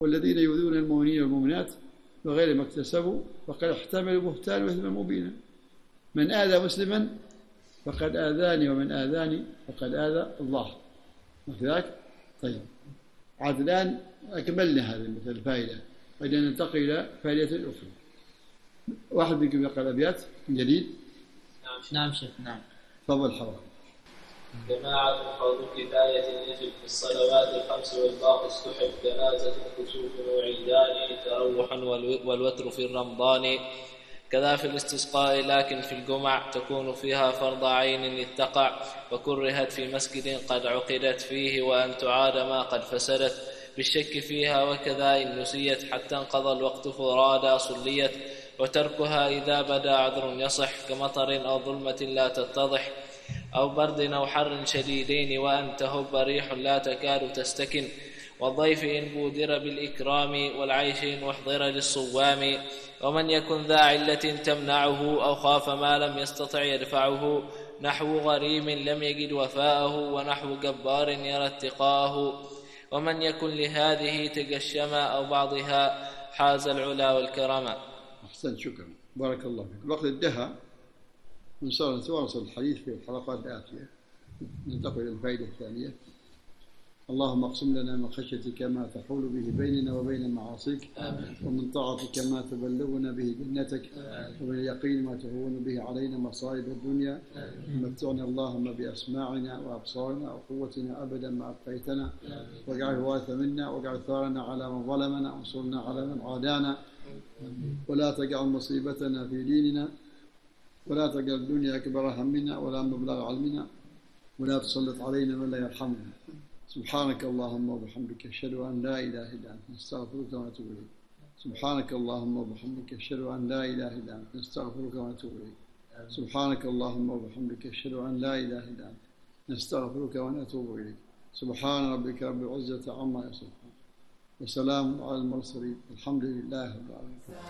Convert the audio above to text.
والذين يؤذون المؤمنين والمؤمنات بغير ما اكتسبوا فقد احتملوا بهتانا وإثما مبينا. من آذى مسلما فقد آذاني ومن آذاني فقد آذى الله. وكذلك طيب، عاد الآن أكملنا هذه الفائدة، وإذا ننتقل إلى فائدة أخرى. واحد منكم يقرأ الأبيات من جديد؟ نعم شيخ. نعم. تفضل حضرتك. جماعة فرض كفاية يجب في الصلوات الخمس والباقي استحب. جنازة كسوف وعيدان تروح والوتر في الرمضان. كذا في الاستسقاء لكن في الجمع تكون فيها فرض عين إذ تقع. وكرهت في مسجد قد عقدت فيه وأن تعاد ما قد فسدت بالشك فيها. وكذا إن نسيت حتى انقضى الوقت فرادا صليت. وتركها إذا بدا عذر يصح كمطر أو ظلمة لا تتضح أو برد أو حر شديدين وأن تهب ريح لا تكاد تستكن. والضيف إن بودر بالإكرام والعيش إن أحضر للصوام. ومن يكن ذا علة تمنعه أو خاف ما لم يستطع يدفعه نحو غريم لم يجد وفاءه ونحو جبار يرى اتقاءه. ومن يكن لهذه تجشما أو بعضها حاز العلا والكرما. أحسن، شكرا، بارك الله فيك. الوقت انتهى، ونواصل الحديث في الحلقات الآتية. ننتقل إلى الفائدة الثانية. اللهم اقسم لنا من خشيتك ما تحول به بيننا وبين معاصيك، ومن طاعتك ما تبلغنا به جنتك، ومن اليقين ما تهون به علينا مصائب الدنيا. ومتعنا اللهم بأسماعنا وأبصارنا وقوتنا أبدا ما أبقيتنا، واجعله الوارث منا، واجعل ثارنا على من ظلمنا، وانصرنا على من عادانا، ولا تجعل مصيبتنا في ديننا، ولا تجعل الدنيا أكبر همنا ولا مبلغ علمنا، ولا تسلط علينا من لا يرحمنا. سبحانك اللهم وبحمدك أشهد أن لا إله إلا أنت نستغفرك ونتوب إليك. سبحانك اللهم وبحمدك أشهد أن لا إله إلا أنت نستغفرك ونتوب إليك. سبحانك اللهم وبحمدك أشهد أن لا إله إلا أنت نستغفرك ونتوب إليك. سبحان ربك رب العزة عما يصفون، وسلام على المرسلين، الحمد لله رب العالمين.